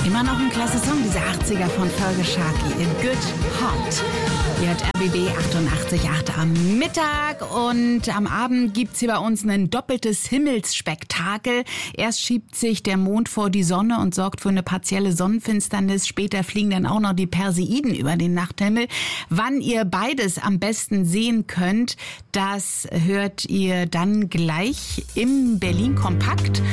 Immer noch ein klasse Song, diese 80er von Fergal Sharkey, A Good Heart. Ihr hört RBB 88,8 am Mittag und am Abend gibt's hier bei uns ein doppeltes Himmelsspektakel. Erst schiebt sich der Mond vor die Sonne und sorgt für eine partielle Sonnenfinsternis. Später fliegen dann auch noch die Perseiden über den Nachthimmel. Wann ihr beides am besten sehen könnt, das hört ihr dann gleich im Berlin Kompakt.